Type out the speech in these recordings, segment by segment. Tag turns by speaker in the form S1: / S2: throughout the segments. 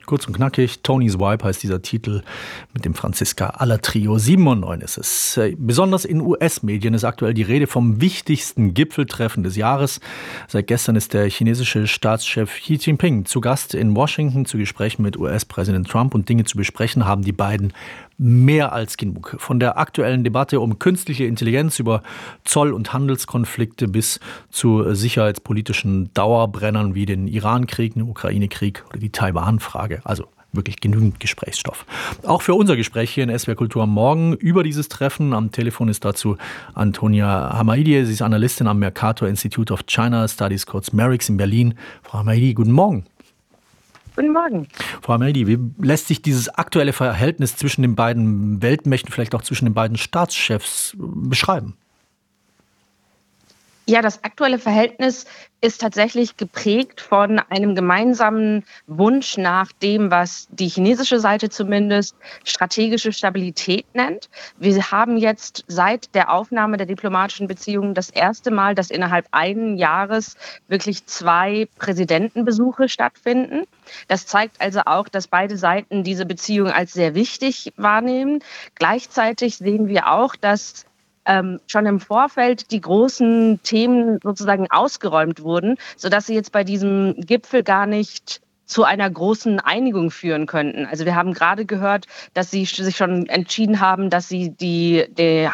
S1: Kurz und knackig, Tony's Wipe heißt dieser Titel mit dem Franziska Aller Trio. 7 und 9 ist es. Besonders in US-Medien ist aktuell die Rede vom wichtigsten Gipfeltreffen des Jahres. Seit gestern ist der chinesische Staatschef Xi Jinping zu Gast in Washington zu Gesprächen mit US-Präsident Trump. Und Dinge zu besprechen haben die beiden mehr als genug. Von der aktuellen Debatte um künstliche Intelligenz über Zoll- und Handelskonflikte bis zu sicherheitspolitischen Dauerbrennern wie den Iran-Krieg, den Ukraine-Krieg oder die Taiwan-Frage. Also wirklich genügend Gesprächsstoff. Auch für unser Gespräch hier in SWR Kultur am Morgen über dieses Treffen. Am Telefon ist dazu Antonia Hamaidi. Sie ist Analystin am Mercator Institute of China Studies, kurz MERICS in Berlin. Frau Hamaidi, guten Morgen.
S2: Guten Morgen.
S1: Frau Hamaidi, wie lässt sich dieses aktuelle Verhältnis zwischen den beiden Weltmächten, vielleicht auch zwischen den beiden Staatschefs beschreiben?
S2: Ja, das aktuelle Verhältnis ist tatsächlich geprägt von einem gemeinsamen Wunsch nach dem, was die chinesische Seite zumindest strategische Stabilität nennt. Wir haben jetzt seit der Aufnahme der diplomatischen Beziehungen das erste Mal, dass innerhalb eines Jahres wirklich 2 Präsidentenbesuche stattfinden. Das zeigt also auch, dass beide Seiten diese Beziehung als sehr wichtig wahrnehmen. Gleichzeitig sehen wir auch, dass schon im Vorfeld die großen Themen sozusagen ausgeräumt wurden, sodass sie jetzt bei diesem Gipfel gar nicht zu einer großen Einigung führen könnten. Also wir haben gerade gehört, dass sie sich schon entschieden haben, dass sie den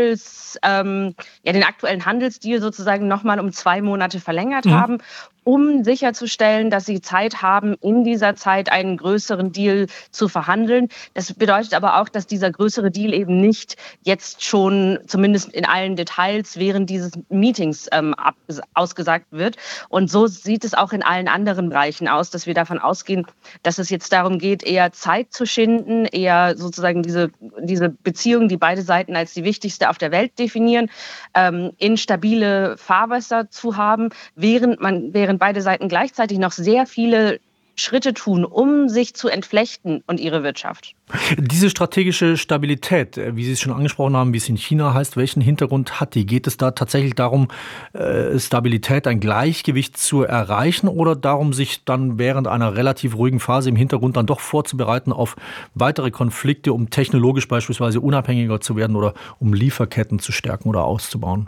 S2: aktuellen Handelsdeal sozusagen nochmal um 2 Monate verlängert haben, um sicherzustellen, dass sie Zeit haben, in dieser Zeit einen größeren Deal zu verhandeln. Das bedeutet aber auch, dass dieser größere Deal eben nicht jetzt schon, zumindest in allen Details, während dieses Meetings ausgesagt wird. Und so sieht es auch in allen anderen Bereichen aus, dass wir davon ausgehen, dass es jetzt darum geht, eher Zeit zu schinden, eher sozusagen diese Beziehung, die beide Seiten als die wichtigste auf der Welt definieren, in stabile Fahrwasser zu haben, während beide Seiten gleichzeitig noch sehr viele Schritte tun, um sich zu entflechten und ihre Wirtschaft.
S1: Diese strategische Stabilität, wie Sie es schon angesprochen haben, wie es in China heißt, welchen Hintergrund hat die? Geht es da tatsächlich darum, Stabilität, ein Gleichgewicht zu erreichen oder darum, sich dann während einer relativ ruhigen Phase im Hintergrund dann doch vorzubereiten auf weitere Konflikte, um technologisch beispielsweise unabhängiger zu werden oder um Lieferketten zu stärken oder auszubauen?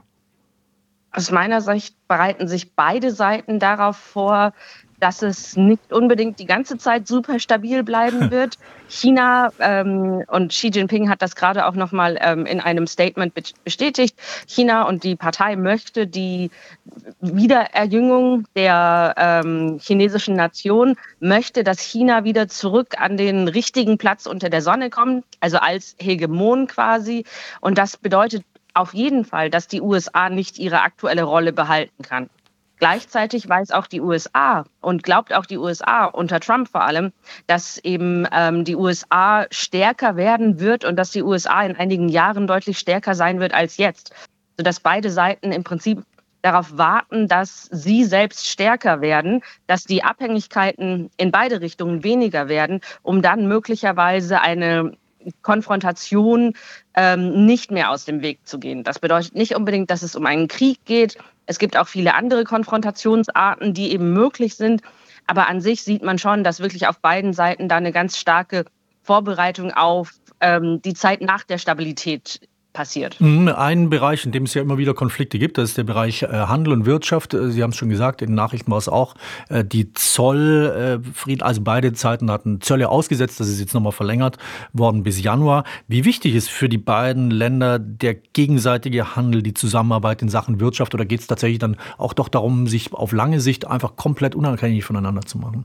S2: Aus meiner Sicht bereiten sich beide Seiten darauf vor, dass es nicht unbedingt die ganze Zeit super stabil bleiben wird. China und Xi Jinping hat das gerade auch nochmal in einem Statement bestätigt. China und die Partei möchte die Wiedererjüngung der chinesischen Nation, möchte, dass China wieder zurück an den richtigen Platz unter der Sonne kommt, also als Hegemon quasi. Und das bedeutet auf jeden Fall, dass die USA nicht ihre aktuelle Rolle behalten kann. Gleichzeitig weiß auch die USA und glaubt auch die USA unter Trump vor allem, dass eben die USA stärker werden wird und dass die USA in einigen Jahren deutlich stärker sein wird als jetzt. Sodass beide Seiten im Prinzip darauf warten, dass sie selbst stärker werden, dass die Abhängigkeiten in beide Richtungen weniger werden, um dann möglicherweise eine Konfrontation nicht mehr aus dem Weg zu gehen. Das bedeutet nicht unbedingt, dass es um einen Krieg geht. Es gibt auch viele andere Konfrontationsarten, die eben möglich sind. Aber an sich sieht man schon, dass wirklich auf beiden Seiten da eine ganz starke Vorbereitung auf die Zeit nach der Stabilität passiert.
S1: Ein Bereich, in dem es ja immer wieder Konflikte gibt, das ist der Bereich Handel und Wirtschaft. Sie haben es schon gesagt, in den Nachrichten war es auch die Zollfrieden, also beide Seiten hatten Zölle ausgesetzt, das ist jetzt nochmal verlängert worden bis Januar. Wie wichtig ist für die beiden Länder der gegenseitige Handel, die Zusammenarbeit in Sachen Wirtschaft, oder geht es tatsächlich dann auch doch darum, sich auf lange Sicht einfach komplett unabhängig voneinander zu machen?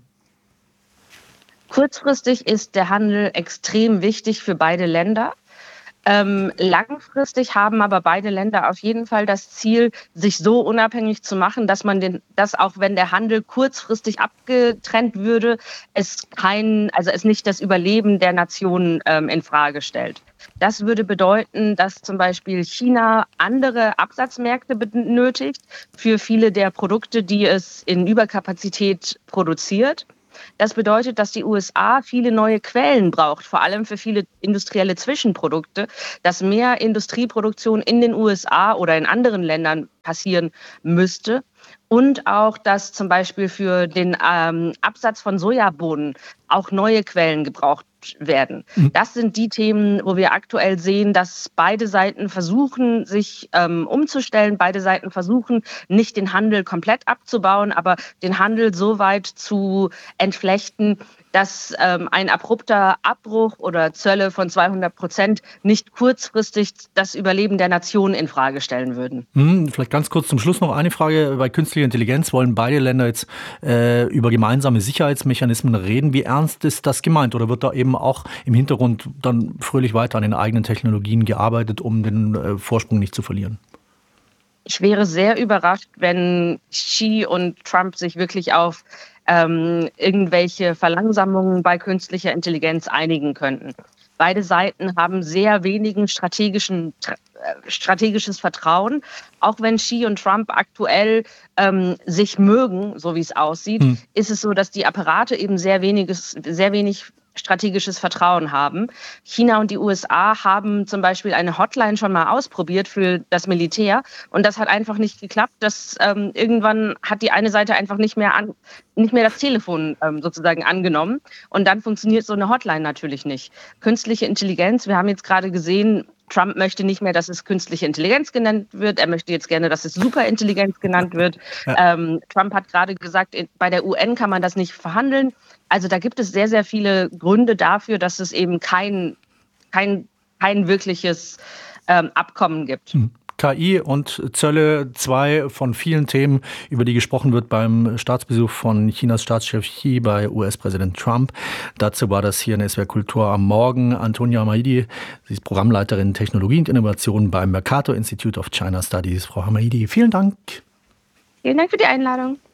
S2: Kurzfristig ist der Handel extrem wichtig für beide Länder. Langfristig haben aber beide Länder auf jeden Fall das Ziel, sich so unabhängig zu machen, dass man dass auch wenn der Handel kurzfristig abgetrennt würde, es nicht das Überleben der Nation in Frage stellt. Das würde bedeuten, dass zum Beispiel China andere Absatzmärkte benötigt für viele der Produkte, die es in Überkapazität produziert. Das bedeutet, dass die USA viele neue Quellen braucht, vor allem für viele industrielle Zwischenprodukte, dass mehr Industrieproduktion in den USA oder in anderen Ländern passieren müsste. und auch, dass zum Beispiel für den Absatz von Sojabohnen auch neue Quellen gebraucht werden. Das sind die Themen, wo wir aktuell sehen, dass beide Seiten versuchen, sich umzustellen. Beide Seiten versuchen, nicht den Handel komplett abzubauen, aber den Handel so weit zu entflechten, dass ein abrupter Abbruch oder Zölle von 200% nicht kurzfristig das Überleben der Nation in Frage stellen würden.
S1: Vielleicht ganz kurz zum Schluss noch eine Frage. Bei künstlicher Intelligenz wollen beide Länder jetzt über gemeinsame Sicherheitsmechanismen reden. Wie ernst ist das gemeint? Oder wird da eben auch im Hintergrund dann fröhlich weiter an den eigenen Technologien gearbeitet, um den Vorsprung nicht zu verlieren?
S2: Ich wäre sehr überrascht, wenn Xi und Trump sich wirklich auf irgendwelche Verlangsamungen bei künstlicher Intelligenz einigen könnten. Beide Seiten haben sehr wenigen strategisches Vertrauen. Auch wenn Xi und Trump aktuell sich mögen, so wie es aussieht, ist es so, dass die Apparate eben sehr wenig strategisches Vertrauen haben. China und die USA haben zum Beispiel eine Hotline schon mal ausprobiert für das Militär und das hat einfach nicht geklappt. Irgendwann hat die eine Seite einfach nicht mehr das Telefon sozusagen angenommen und dann funktioniert so eine Hotline natürlich nicht. Künstliche Intelligenz, wir haben jetzt gerade gesehen, Trump möchte nicht mehr, dass es künstliche Intelligenz genannt wird. Er möchte jetzt gerne, dass es Superintelligenz genannt wird. Ja. Trump hat gerade gesagt, bei der UN kann man das nicht verhandeln. Also da gibt es sehr, sehr viele Gründe dafür, dass es eben kein wirkliches Abkommen gibt.
S1: KI und Zölle, 2 von vielen Themen, über die gesprochen wird beim Staatsbesuch von Chinas Staatschef Xi bei US-Präsident Trump. Dazu war das hier in SWR Kultur am Morgen. Antonia Hamidi, sie ist Programmleiterin Technologie und Innovation beim Mercator Institute of China Studies. Frau Hamidi, vielen Dank.
S2: Vielen Dank für die Einladung.